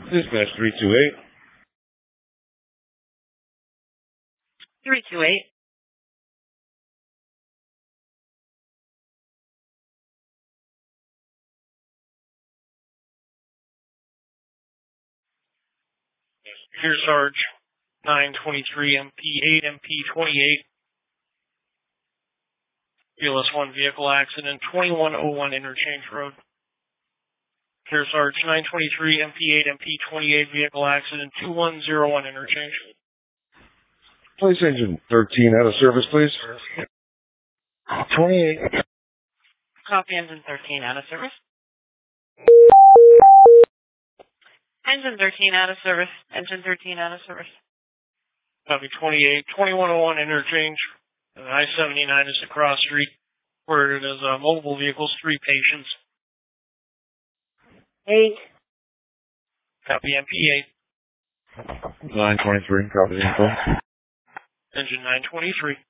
Dispatch 328. 328. Here, Sarge. 923 MP8, MP28. BLS1 vehicle accident, 2101 Interchange Road. Here, Sarge. 923 MP8, MP28 vehicle accident, 2101 Interchange. Place engine 13 out of service, please. 28. Copy engine 13 out of service. Engine 13 out of service. Engine 13 out of service. Copy 28. 2101 Interchange. I-79 is the cross street. Where it is multiple vehicles, 3 patients. 8. Copy MP8. 923. Copy the info. Engine 923.